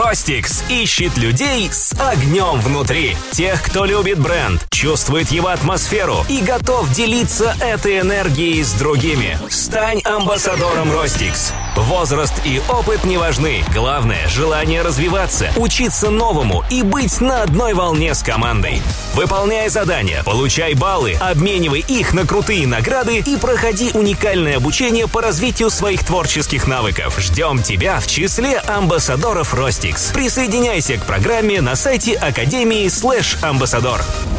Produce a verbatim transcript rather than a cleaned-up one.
Ростикс ищет людей с огнем внутри. Тех, кто любит бренд, чувствует его атмосферу и готов делиться этой энергией с другими. Стань амбассадором Ростикс. Возраст и опыт не важны. Главное – желание развиваться, учиться новому и быть на одной волне с командой. Выполняй задания, получай баллы, обменивай их на крутые награды и проходи уникальное обучение по развитию своих творческих навыков. Ждем тебя в числе амбассадоров Ростикс. Присоединяйся к программе на сайте Академии слэш амбассадор.